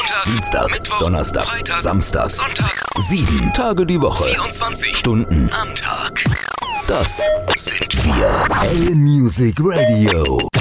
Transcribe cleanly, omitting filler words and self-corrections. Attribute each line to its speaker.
Speaker 1: Montag,
Speaker 2: Dienstag,
Speaker 1: Mittwoch,
Speaker 2: Donnerstag,
Speaker 1: Freitag,
Speaker 2: Samstag,
Speaker 1: Sonntag,
Speaker 2: 7 Tage die Woche,
Speaker 1: 24
Speaker 2: Stunden
Speaker 1: am Tag.
Speaker 2: Das
Speaker 1: Sind
Speaker 2: wir. L-Music Radio.